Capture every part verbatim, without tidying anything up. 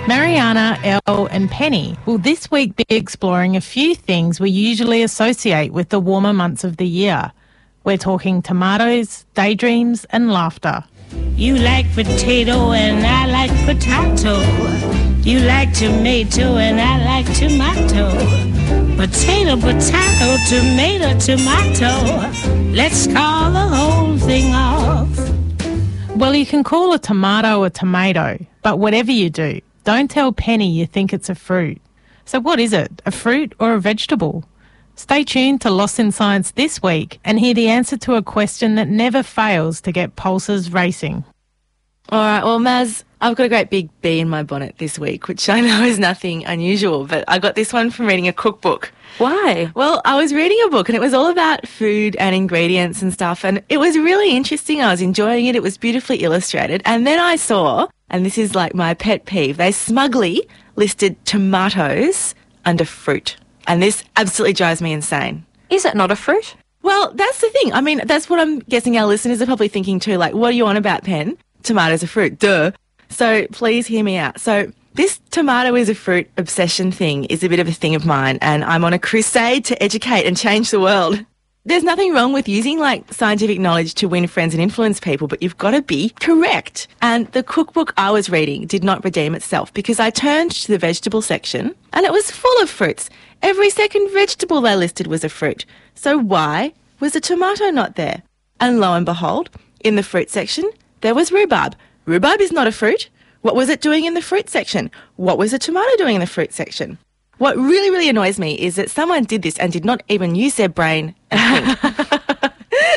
Mariana, Elle and Penny will this week be exploring a few things we usually associate with the warmer months of the year. We're talking tomatoes, daydreams and laughter. You like potato and I like potato. You like tomato and I like tomato. Potato, potato, tomato, tomato. Let's call the whole thing off. Well, you can call a tomato a tomato, but whatever you do, don't tell Penny you think it's a fruit. So what is it, a fruit or a vegetable? Stay tuned to Lost in Science this week and hear the answer to a question that never fails to get pulses racing. All right, well, Maz, I've got a great big bee in my bonnet this week, which I know is nothing unusual, but I got this one from reading a cookbook. Why? Well, I was reading a book and it was all about food and ingredients and stuff, and it was really interesting. I was enjoying it. It was beautifully illustrated. And then I saw, and this is like my pet peeve, they smugly listed tomatoes under fruit. And this absolutely drives me insane. Is it not a fruit? Well, that's the thing. I mean, that's what I'm guessing our listeners are probably thinking too. Like, what are you on about, Pen? Tomatoes are fruit. Duh. So please hear me out. So this tomato is a fruit obsession thing is a bit of a thing of mine, and I'm on a crusade to educate and change the world. There's nothing wrong with using like scientific knowledge to win friends and influence people, but you've got to be correct. And the cookbook I was reading did not redeem itself because I turned to the vegetable section and it was full of fruits. Every second vegetable they listed was a fruit. So why was a tomato not there? And lo and behold, in the fruit section, there was rhubarb. Rhubarb is not a fruit. What was it doing in the fruit section? What was a tomato doing in the fruit section? What really, really annoys me is that someone did this and did not even use their brain and think.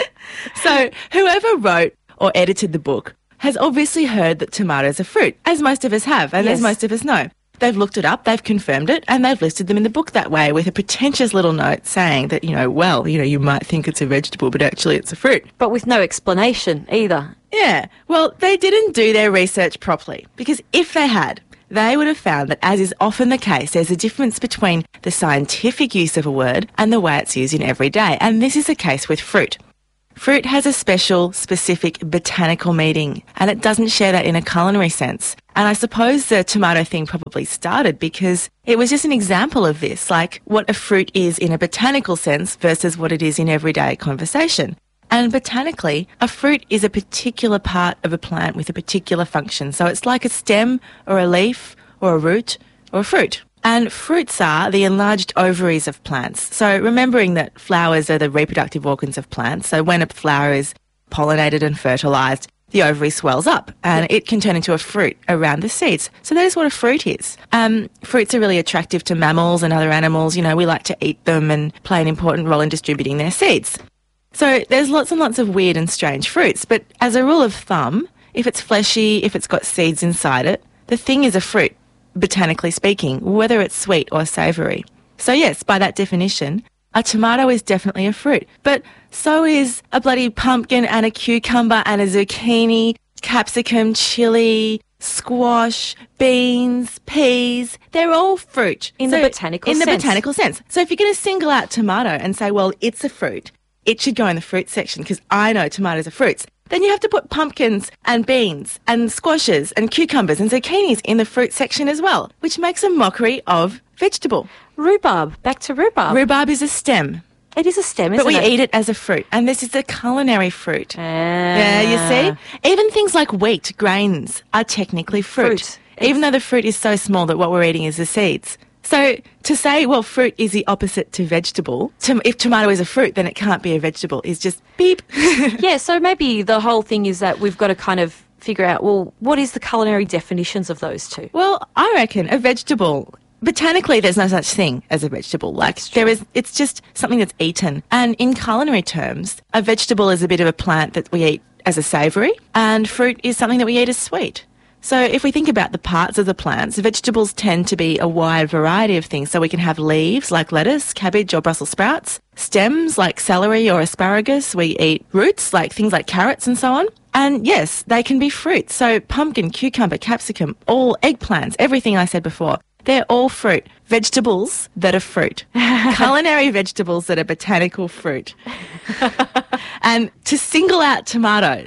So whoever wrote or edited the book has obviously heard that tomatoes are fruit, as most of us have, and Yes. as most of us know. They've looked it up, they've confirmed it, and they've listed them in the book that way with a pretentious little note saying that, you know, well, you know, you might think it's a vegetable, but actually it's a fruit. But with no explanation either. Yeah, well, they didn't do their research properly, because if they had, they would have found that, as is often the case, there's a difference between the scientific use of a word and the way it's used in every day, and this is the case with fruit. Fruit has a special, specific botanical meaning, and it doesn't share that in a culinary sense. And I suppose the tomato thing probably started because it was just an example of this, like what a fruit is in a botanical sense versus what it is in everyday conversation. And botanically, a fruit is a particular part of a plant with a particular function. So it's like a stem or a leaf or a root or a fruit. And fruits are the enlarged ovaries of plants. So remembering that flowers are the reproductive organs of plants. So when a flower is pollinated and fertilised, the ovary swells up and it can turn into a fruit around the seeds. So that is what a fruit is. Um, fruits are really attractive to mammals and other animals. You know, we like to eat them and play an important role in distributing their seeds. So there's lots and lots of weird and strange fruits, but as a rule of thumb, if it's fleshy, if it's got seeds inside it, the thing is a fruit, botanically speaking, whether it's sweet or savoury. So yes, by that definition, a tomato is definitely a fruit, but so is a bloody pumpkin and a cucumber and a zucchini, capsicum, chilli, squash, beans, peas. They're all fruit. In So- the botanical in sense. the botanical sense. So if you're going to single out tomato and say, well, it's a fruit, it should go in the fruit section because I know tomatoes are fruits. Then you have to put pumpkins and beans and squashes and cucumbers and zucchinis in the fruit section as well, which makes a mockery of vegetable. Rhubarb. Back to rhubarb. Rhubarb is a stem, It is a stem, but isn't we it? eat it as a fruit, and this is a culinary fruit. Ah. Yeah, you see? Even things like wheat, grains, are technically fruit, Fruit. even though the fruit is so small that what we're eating is the seeds. So to say, well, fruit is the opposite to vegetable, to, if tomato is a fruit, then it can't be a vegetable, is just beep. Yeah, so maybe the whole thing is that we've got to kind of figure out, well, what is the culinary definitions of those two? Well, I reckon a vegetable, botanically, there's no such thing as a vegetable. Like, there is, it's just something that's eaten. And in culinary terms, a vegetable is a bit of a plant that we eat as a savoury, and fruit is something that we eat as sweet. So if we think about the parts of the plants, vegetables tend to be a wide variety of things. So we can have leaves like lettuce, cabbage or Brussels sprouts, stems like celery or asparagus. We eat roots like things like carrots and so on. And yes, they can be fruits. So pumpkin, cucumber, capsicum, all eggplants, everything I said before, they're all fruit. Vegetables that are fruit. Culinary vegetables that are botanical fruit. And to single out tomatoes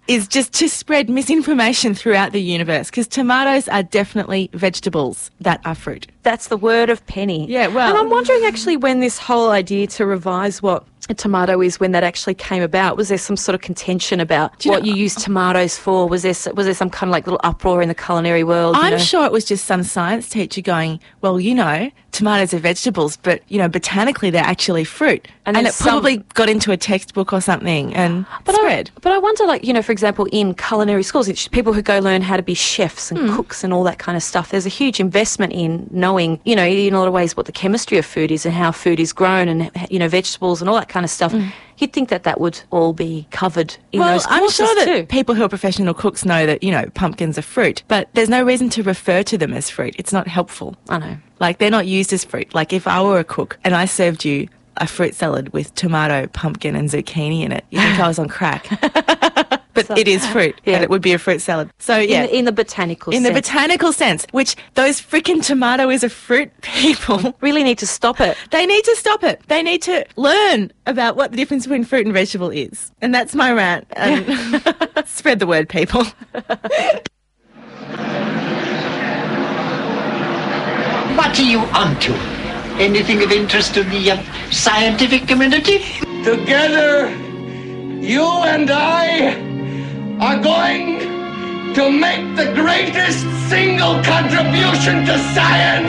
is just to spread misinformation throughout the universe, because tomatoes are definitely vegetables that are fruit. That's the word of Penny. Yeah, well... And I'm wondering actually when this whole idea to revise what a tomato is, when that actually came about, was there some sort of contention about you what know- you use tomatoes for? Was there s- was there some kind of like little uproar in the culinary world? you I'm know? sure it was just some science teacher going, well, you know, tomatoes are vegetables, but, you know, botanically they're actually fruit. And And, then it some- probably got into a textbook or something and But spread. I, but I wonder, like, you know, for example, in culinary schools, it's people who go learn how to be chefs and Hmm. cooks and all that kind of stuff, there's a huge investment in knowing, you know, in a lot of ways what the chemistry of food is and how food is grown and, you know, vegetables and all that kind of stuff. You'd think that that would all be covered in Hmm. Well, those I'm courses sure that too. people who are professional cooks know that, you know, pumpkins are fruit, but there's no reason to refer to them as fruit. It's not helpful. I know. Like, they're not used as fruit. Like, if I were a cook and I served you a fruit salad with tomato, pumpkin and zucchini in it, you think I was on crack. But So- it is fruit, Yeah. and it would be a fruit salad. So, yeah. In, the, in the botanical In sense. the botanical sense, which those freaking tomato is a fruit people, Really need to stop it. they need to stop it. They need to learn about what the difference between fruit and vegetable is. And that's my rant. And spread the word, people. What are you onto? Anything of interest to the uh, scientific community? Together, you and I are going to make the greatest single contribution to science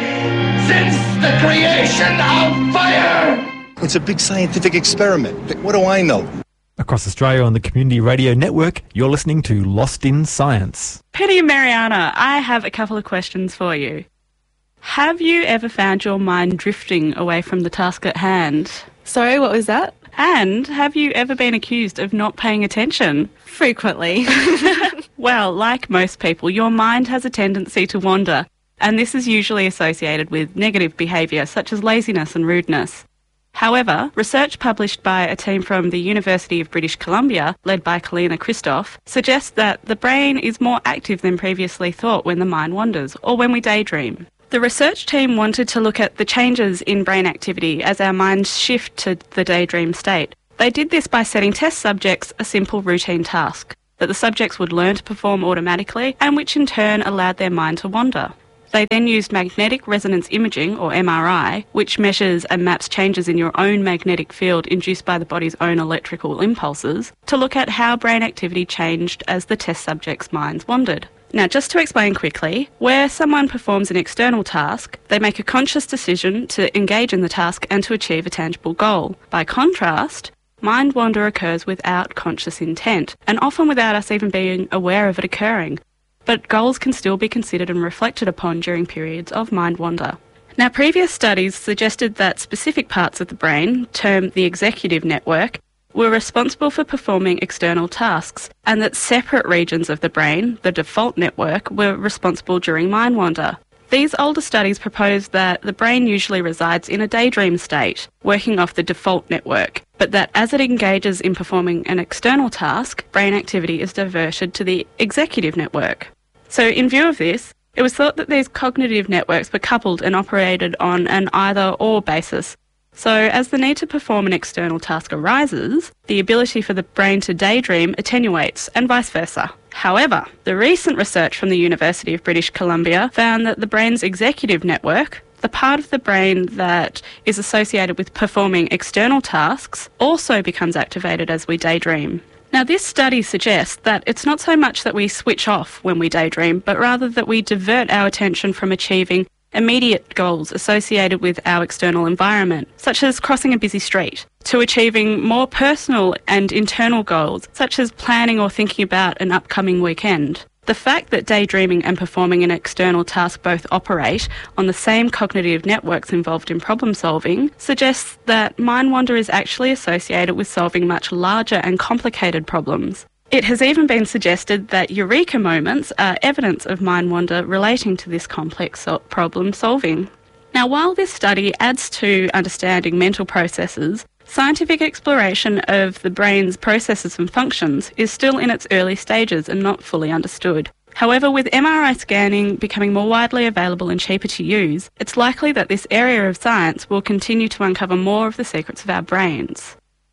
since the creation of fire. It's a big scientific experiment. What do I know? Across Australia on the Community Radio Network, you're listening to Lost in Science. Penny and Mariana, I have a couple of questions for you. Have you ever found your mind drifting away from the task at hand? Sorry, what was that? And have you ever been accused of not paying attention? Frequently. Well, like most people, your mind has a tendency to wander, and this is usually associated with negative behaviour such as laziness and rudeness. However, research published by a team from the University of British Columbia, led by Kalina Christoph, suggests that the brain is more active than previously thought when the mind wanders, or when we daydream. The research team wanted to look at the changes in brain activity as our minds shift to the daydream state. They did this by setting test subjects a simple routine task that the subjects would learn to perform automatically and which in turn allowed their mind to wander. They then used magnetic resonance imaging, or M R I, which measures and maps changes in your own magnetic field induced by the body's own electrical impulses, to look at how brain activity changed as the test subjects' minds wandered. Now, just to explain quickly, where someone performs an external task, they make a conscious decision to engage in the task and to achieve a tangible goal. By contrast, mind wander occurs without conscious intent, and often without us even being aware of it occurring. But goals can still be considered and reflected upon during periods of mind wander. Now, previous studies suggested that specific parts of the brain, termed the executive network, were responsible for performing external tasks, and that separate regions of the brain, the default network, were responsible during mind wander. These older studies proposed that the brain usually resides in a daydream state, working off the default network, but that as it engages in performing an external task, brain activity is diverted to the executive network. So in view of this, it was thought that these cognitive networks were coupled and operated on an either-or basis. So as the need to perform an external task arises, the ability for the brain to daydream attenuates, and vice versa. However, the recent research from the University of British Columbia found that the brain's executive network, the part of the brain that is associated with performing external tasks, also becomes activated as we daydream. Now, this study suggests that it's not so much that we switch off when we daydream, but rather that we divert our attention from achieving immediate goals associated with our external environment, such as crossing a busy street, to achieving more personal and internal goals, such as planning or thinking about an upcoming weekend. The fact that daydreaming and performing an external task both operate on the same cognitive networks involved in problem solving suggests that mind wander is actually associated with solving much larger and complicated problems. It has even been suggested that eureka moments are evidence of mind wander relating to this complex so- problem solving. Now, while this study adds to understanding mental processes, scientific exploration of the brain's processes and functions is still in its early stages and not fully understood. However, with M R I scanning becoming more widely available and cheaper to use, it's likely that this area of science will continue to uncover more of the secrets of our brains.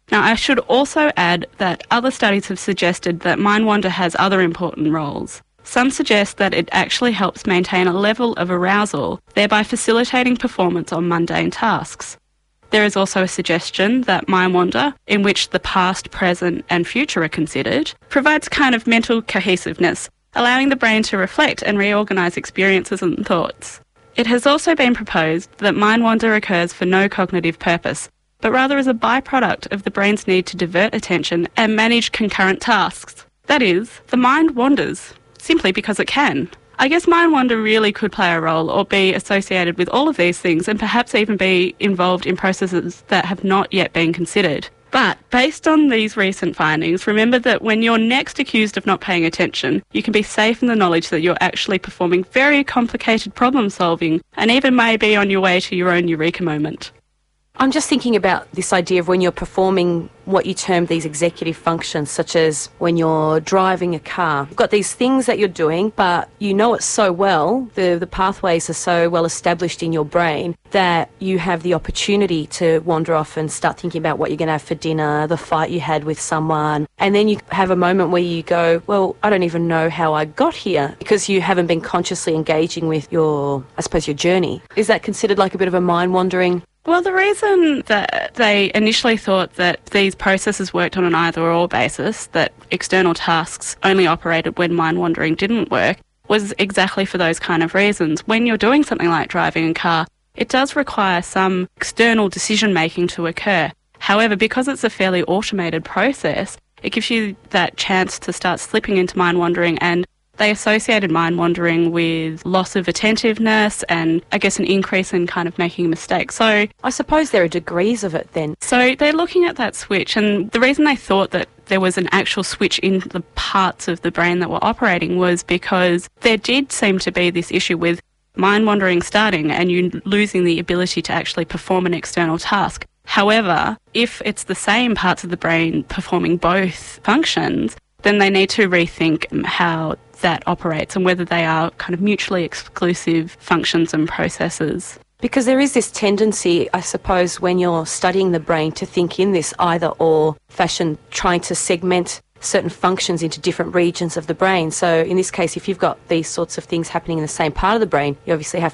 Now, I should also add that other studies have suggested that mind-wander has other important roles. Some suggest that it actually helps maintain a level of arousal, thereby facilitating performance on mundane tasks. There is also a suggestion that mind-wander, in which the past, present and future are considered, provides kind of mental cohesiveness, allowing the brain to reflect and reorganise experiences and thoughts. It has also been proposed that mind-wander occurs for no cognitive purpose, but rather as a byproduct of the brain's need to divert attention and manage concurrent tasks. That is, the mind wanders, simply because it can. I guess mind-wander really could play a role or be associated with all of these things and perhaps even be involved in processes that have not yet been considered. But based on these recent findings, remember that when you're next accused of not paying attention, you can be safe in the knowledge that you're actually performing very complicated problem solving and even may be on your way to your own eureka moment. I'm just thinking about this idea of when you're performing what you term these executive functions, such as when you're driving a car. You've got these things that you're doing, but you know it so well, the, the pathways are so well established in your brain that you have the opportunity to wander off and start thinking about what you're going to have for dinner, the fight you had with someone, and then you have a moment where you go, well, I don't even know how I got here, because you haven't been consciously engaging with your, I suppose, your journey. Is that considered like a bit of a mind-wandering? Well, the reason that they initially thought that these processes worked on an either-or basis, that external tasks only operated when mind-wandering didn't work, was exactly for those kind of reasons. When you're doing something like driving a car, it does require some external decision-making to occur. However, because it's a fairly automated process, it gives you that chance to start slipping into mind-wandering, and they associated mind-wandering with loss of attentiveness and, I guess, an increase in kind of making mistakes. So I suppose there are degrees of it then. So they're looking at that switch, and the reason they thought that there was an actual switch in the parts of the brain that were operating was because there did seem to be this issue with mind-wandering starting and you losing the ability to actually perform an external task. However, if it's the same parts of the brain performing both functions, then they need to rethink how that operates and whether they are kind of mutually exclusive functions and processes. Because there is this tendency, I suppose, when you're studying the brain to think in this either-or fashion, trying to segment certain functions into different regions of the brain. So in this case, if you've got these sorts of things happening in the same part of the brain, you obviously have